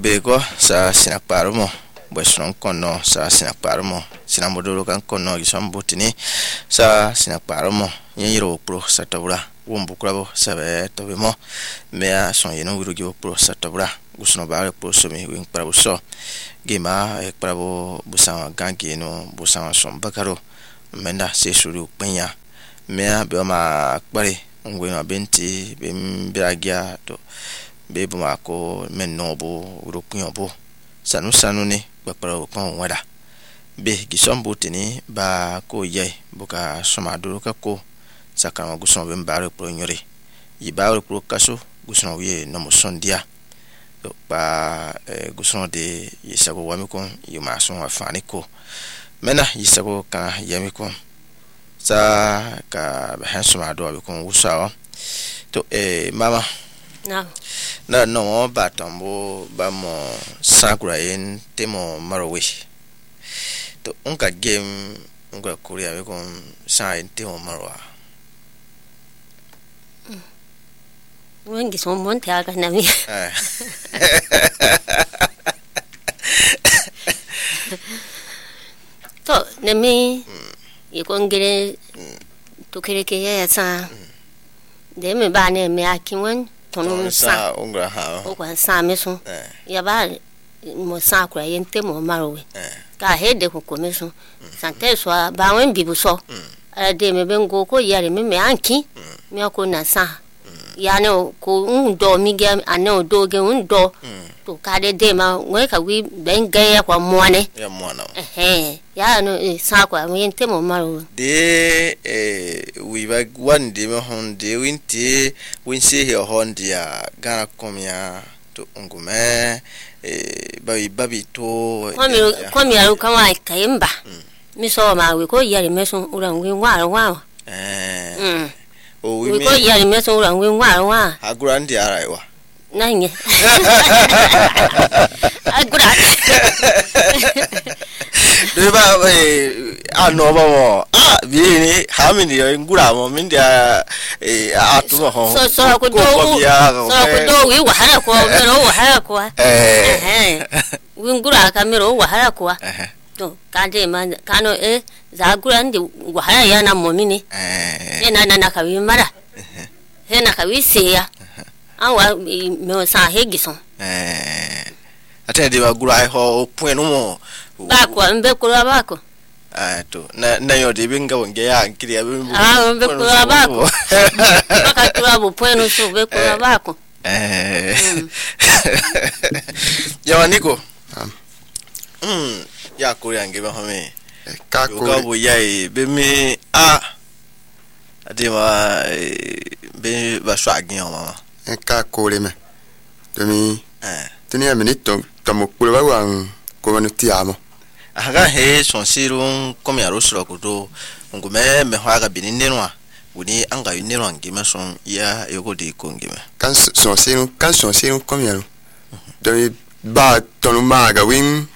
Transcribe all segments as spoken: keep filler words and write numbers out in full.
bego sa sinakparumo bwesron kono sa sinakparumo sinamodoro kan kono gisambutini sa sinakparumo nyiro pro satabura wombukrabo sabe tobemo mea son yeno wirugi pro satabura gusno bare pro somi wing prabo so gema ek prabo busawa gangi no busawa som bakaro menda se suru penya mea be ma kpare ngwe ma benti be mbiagia to be bu mako mennobo urokunyobo sanu sanu ni bakparo kon wada be gisambutini ba ko ye buka soma duro ka ko sakama guson be mbare pro nyore yibare pro kaso guson wiye no musondia ba guson de yisago wamiko yuma son afani ko mena yisago ka yamiko sa ka hansuma do be kon usawa to eh mama na na no batambo ba mo sakura yen temo marowe to unka game unka korea be kon sa yen temo marwa wengi son monte aga na mi to ne mi ikongere to kere ke ya sa de me ba ne me akinwen tono sa unga ha o kwa sa me so ya ba mo sa kura yente mo marowe ka hede ko ko me so sante so ba wen bibu so de me bengo ko yare me me anki me ko na sa ya ne ko ndo mi ge ane do ge ndo to ka de de ma we ka wi ben ge ya kwa moane ya moana eh ya no sa kwa mo yente mo marowe de eh we ba one de me hon de winti win se he hon dia gana komia to ngume eh babi babi to komi komi aru kama kayimba mi so ma we ko yare me so uran we wa wa eh mm o we ko yare me so uran we wa wa agura ndi ara wa nanye agura de ba eh ano ba mo ah bi ni ha mi ni ngura mo mi ndia eh atu mo ho so so ko do so ko do we wa hara ko mero wa hara ko eh eh we ngura ka mero wa hara ko to ka de ma ka no eh za gura ndi wa hara ya na mo mi ni eh na na na ka wi mara he na ka wi se ya awa me sa hegison eh atende ba gura ho point no mo ba ko mbe ko ba ko ah to na na yo de binga wonge ya nkiri abe ah mbe ko ba ko ka tu abo point no so be ko ba ko eh ya waniko mm ya ko yange ba home ka ko ko bo ya be mi ah adema be ba swagin o mama ka ko le me demi eh tini a minute to mo ko ba wan ko no ti amo aga he son sirun komi arosro ko do ngume me hwaga bininenwa woni anga yinenwa ngime son ya yogo de ko ngime kan son sirun kan son sirun ko mi aro demi ba to no maga win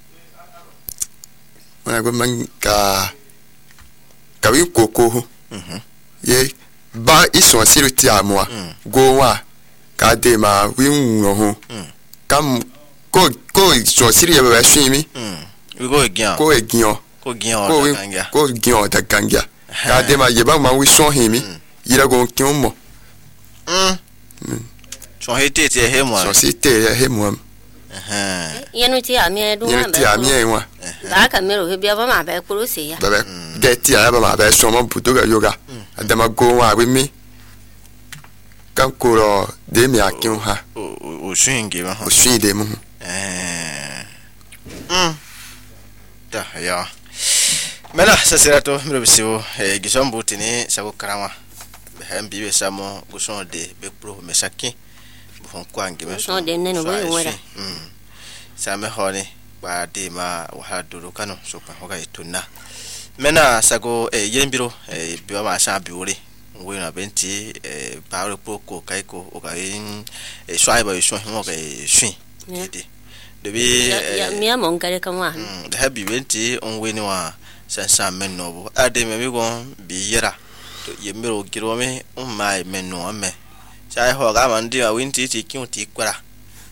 wana go man ka ka wi koko mhm ye ba ison sirun ti amo go wa ka de ma wi no ho kam ko ko son sirun ya ba shi mi we go again ko egion ko gian ko o kanga ko gion ta kanga ka de ma ye ba ma wi son himi yira go kion mo mm so hete te he mo so si te he mo eh yenu ti ami do ye ma ti ami e wa ba ka mero he bia ba ma ba ko se ya ba ba de ti ya ba ma ba so mo buto ga yoga adama go wa wi mi kan ko ro de mi akin ha o o swingi ba o shin de mu eh mm ta ya mena sasirato mero bisiwo eh gisombo tini sako karama hambi be samo guson de be pro mesaki bon kwangi me so de neno bo wora mm sa me hone ba de ma wa duru kanu so pa hoga ituna mena sako eh yembiro eh biwa ma sa biwore ngwe na benti eh ba ro poko kaiko o ga in eh swai ba so mo ga shin de debi ya mi amon kare kamwa mm de habi benti on we ni wa sansa menno bo ade me mi gon bi yera to yemiro giro me on mai menno me sai ho ga man dia winti ti ki ti kwara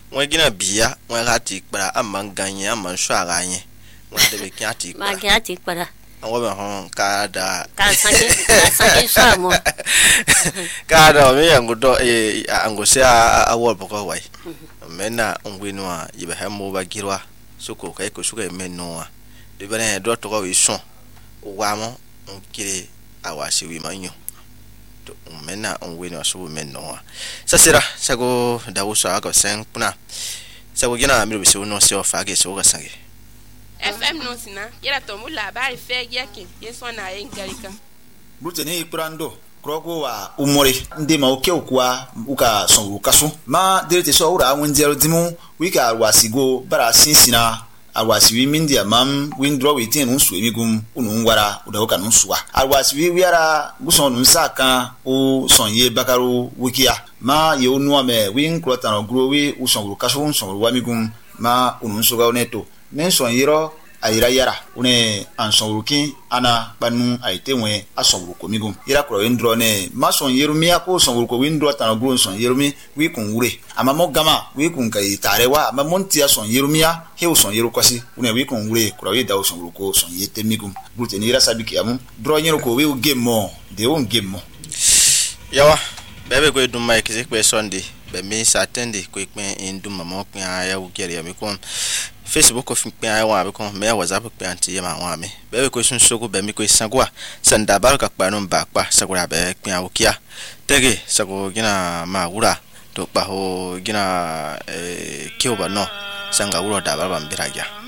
Mwen gina biya, mwen gati para amman ganye, amman shwa ganye. Mwen debe kyati para. Ma kyati para. Angobe hon kada. Ka sangi, ka sangi shwa mo. Kada me yangudo e angose a awol boko wai. Mena ongwinwa yibe hemo bagirwa. Suko kai ko suka mennoa. De bane do to ko wison. Wamo onkire awasi wi manyo. To mena ongwinwa su mennoa. Sasira sago dawusa ga sen puna. Sago gina mi bisu no se ofage so ga sange. F M no sina yera to mu labari fe yake yeso na yin garika. Bruteni prando kroko wa umori ndi ma oke okwa uka sonru kasu ma direte so ura wonjero dimu wika wasigo bara sinsina awasiwi mindia mam windro wetin unsu emigum unu ngwara udawoka nsuwa awasiwi wiara guson nsaka o sonye bakaru wikia ma ye onu ame win krota gro we usonru kasu unsonru wamigum ma unu nsuga oneto nenson yiro ayira yara une ansonrukin ana banu aitenwe asonruko migum yira kro windro ne mason yerumi ako sonruko windro tan gro son yerumi wi kun wure ama mo gama wi kun kai tarewa ama monti ason yerumia he son yeru kwasi une wi kun wure kro wi da sonruko son yete migum brute ni yira sabiki amu dro nyero ko wi game mo de won game mo yawa bebe ko dum mai kise ko sonde be mi satendi ko ikpen indum mama ko ya ugere ya mi kon Facebook of me I want because me WhatsApp pe anti ma wa me be ko sun soko be mi ko sangwa sanda bar ka pa no ba pa sagura be pe awukia tege sago gina ma wura to pa ho gina eh kioba no sanga wuro da ba ba mbiraja